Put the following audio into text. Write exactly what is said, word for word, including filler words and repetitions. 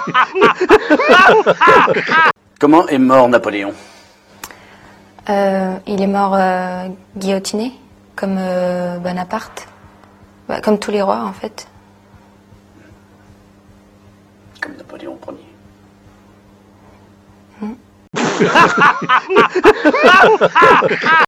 Comment est mort Napoléon? Euh, il est mort euh, guillotiné, comme euh, Bonaparte, bah, comme tous les rois en fait. Comme Napoléon Ier. Hmm.